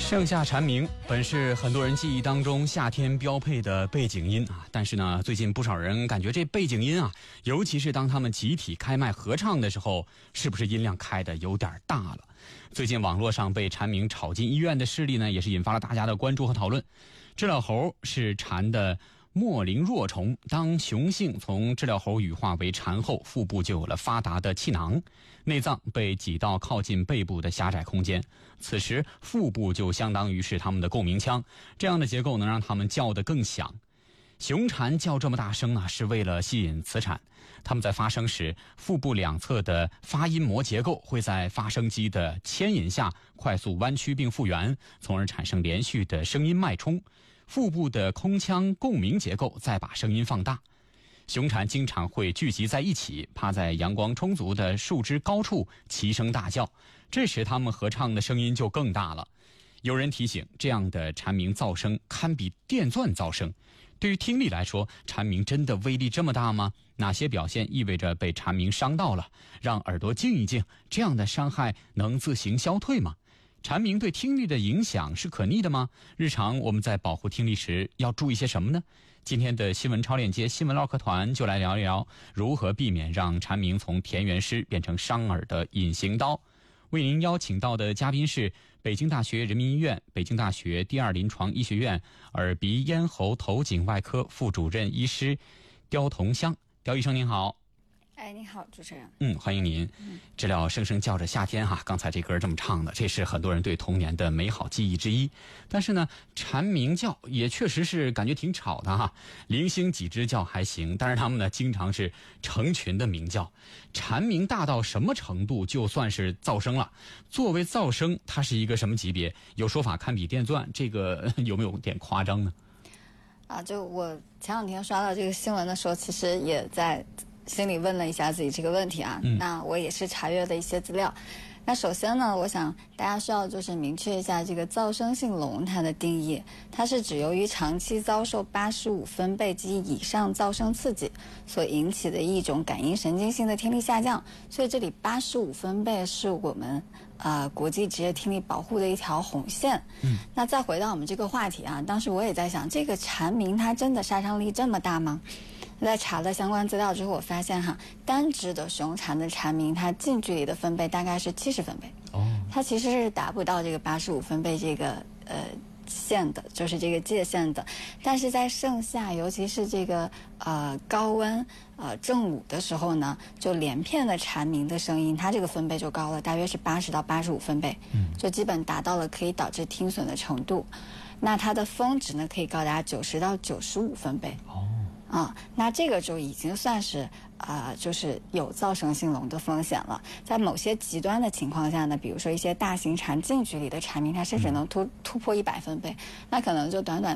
盛夏蝉鸣本是很多人记忆当中夏天标配的背景音啊，但是呢，最近不少人感觉这背景音啊，尤其是当他们集体开麦合唱的时候，是不是音量开得有点大了？最近网络上被蝉鸣吵进医院的事例呢，也是引发了大家的关注和讨论。知了猴是蝉的末龄弱虫，当雄性从知了猴羽化为蝉后，腹部就有了发达的气囊，内脏被挤到靠近背部的狭窄空间，此时腹部就相当于是它们的共鸣腔，这样的结构能让它们叫得更响。雄蝉叫这么大声是为了吸引雌蝉，它们在发声时，腹部两侧的发音膜结构会在发声机的牵引下快速弯曲并复原，从而产生连续的声音脉冲。腹部的空腔共鸣结构再把声音放大。雄蝉经常会聚集在一起，趴在阳光充足的树枝高处齐声大叫，这时它们合唱的声音就更大了。有人提醒，这样的蝉鸣噪声堪比电钻噪声。对于听力来说，蝉鸣真的威力这么大吗？哪些表现意味着被蝉鸣伤到了？让耳朵静一静，这样的伤害能自行消退吗？蝉鸣对听力的影响是可逆的吗？日常我们在保护听力时要注意些什么呢？今天的新闻超链接新闻唠嗑团就来聊一聊如何避免让蝉鸣从田园诗变成伤耳的隐形刀。为您邀请到的嘉宾是北京大学人民医院、北京大学第二临床医学院耳鼻咽喉头颈外科副主任医师刁同香。刁医生您好。 你好，主持人。 欢迎您。知了声声叫着夏天刚才这歌这么唱的，这是很多人对童年的美好记忆之一。但是呢，蝉鸣叫也确实是感觉挺吵的零星几只叫还行，但是它们呢经常是成群的鸣叫。蝉鸣大到什么程度就算是噪声了？作为噪声，它是一个什么级别？有说法堪比电钻，这个有没有点夸张呢？ 就我前两天刷到这个新闻的时候，其实也在心里问了一下自己这个问题那我也是查阅了一些资料。那首先呢，我想大家需要就是明确一下这个噪声性聋它的定义，它是指由于长期遭受85分贝及以上噪声刺激所引起的一种感应神经性的听力下降。所以这里85分贝是我们国际职业听力保护的一条红线。那再回到我们这个话题当时我也在想，这个蝉鸣它真的杀伤力这么大吗？在查了相关资料之后，我发现单只的雄蝉的蝉鸣，它近距离的分贝大概是70分贝。它其实是达不到这个85分贝这个线的，就是这个界限的。但是在盛夏，尤其是这个高温正午的时候呢，就连片的蝉鸣的声音，它这个分贝就高了，大约是80到85分贝，就基本达到了可以导致听损的程度。那它的峰值呢，可以高达90到95分贝。那这个就已经算是就是有噪声性聋的风险了。在某些极端的情况下呢，比如说一些大型蝉近距离的蝉鸣，它甚至能突破100分贝，那可能就短短